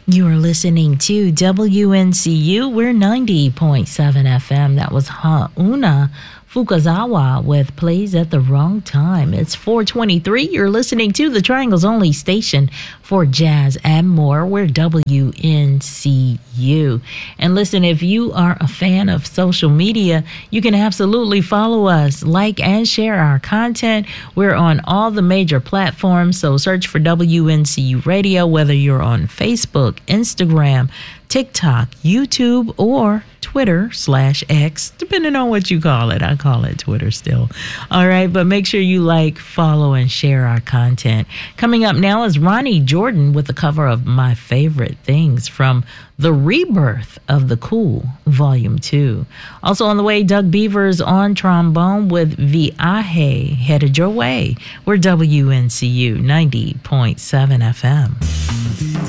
You are listening to WNCU. We're 90.7 FM. That was Hauna Fukazawa with Plays at the Wrong Time. It's 4:23. You're listening to the Triangle's only station for jazz and more. We're WNCU. And listen, if you are a fan of social media, you can absolutely follow us, like and share our content. We're on all the major platforms, so search for WNCU Radio, whether you're on Facebook, Instagram, TikTok, YouTube, or Twitter/X, depending on what you call it. I call it Twitter still. All right, but make sure you like, follow, and share our content. Coming up now is Ronnie Jordan with the cover of My Favorite Things from The Rebirth of the Cool, Volume 2. Also on the way, Doug Beavers on trombone with Viaje, Headed Your Way. We're WNCU 90.7 FM.